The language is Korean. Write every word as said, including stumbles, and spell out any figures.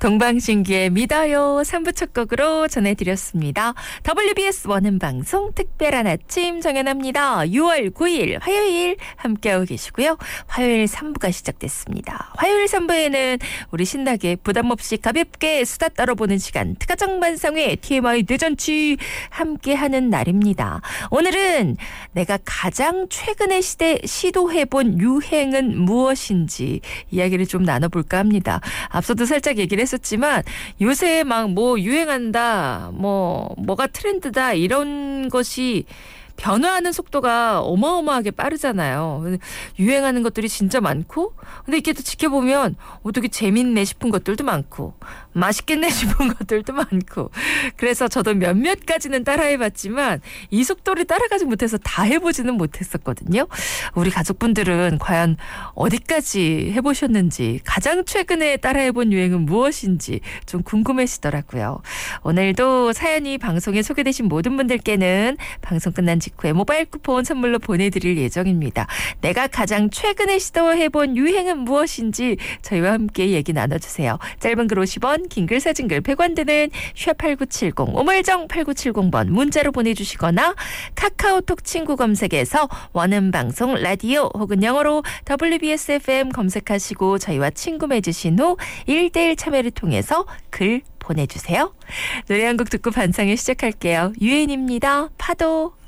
동방신기의 믿어요 삼 부 첫 곡으로 전해드렸습니다. 더블유비에스 원음방송 특별한 아침 정연합니다. 유월 구일 화요일 함께하고 계시고요. 화요일 삼 부가 시작됐습니다. 화요일 삼 부에는 우리 신나게 부담없이 가볍게 수다 떨어보는 시간 특가정반상회 티엠아이 대잔치 함께하는 날입니다. 오늘은 내가 가장 최근에 시대 시도해본 유행은 무엇인지 이야기를 좀 나눠볼까 합니다. 앞서도 살짝 얘기를 했었지만 요새 막 뭐 유행한다, 뭐 뭐가 트렌드다 이런 것이 변화하는 속도가 어마어마하게 빠르잖아요. 유행하는 것들이 진짜 많고 근데 이렇게 또 지켜보면 어떻게 재밌네 싶은 것들도 많고 맛있겠네 싶은 것들도 많고 그래서 저도 몇몇 가지는 따라해봤지만 이 속도를 따라가지 못해서 다 해보지는 못했었거든요. 우리 가족분들은 과연 어디까지 해보셨는지 가장 최근에 따라해본 유행은 무엇인지 좀 궁금해지더라고요. 오늘도 사연이 방송에 소개되신 모든 분들께는 방송 끝난 직후에 모바일 쿠폰 선물로 보내드릴 예정입니다. 내가 가장 최근에 시도해본 유행은 무엇인지 저희와 함께 얘기 나눠주세요. 짧은 글 오십 원, 긴 글 사진 글 백 원 드는 샵 팔구칠공 우물정 팔구칠공 번 문자로 보내주시거나 카카오톡 친구 검색에서 원음방송 라디오 혹은 영어로 더블유비에스 에프엠 검색하시고 저희와 친구 맺으신 후 일 대일 참여를 통해서 글 보내주세요. 노래 한 곡 듣고 반상회 시작할게요. 유엔입니다. 파도.